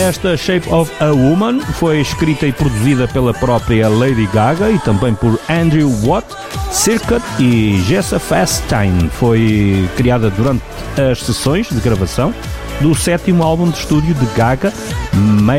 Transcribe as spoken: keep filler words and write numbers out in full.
Esta Shape of a Woman foi escrita e produzida pela própria Lady Gaga e também por Andrew Watt, Circuit e Jessa Feinstein. Foi criada durante as sessões de gravação do sétimo álbum de estúdio de Gaga,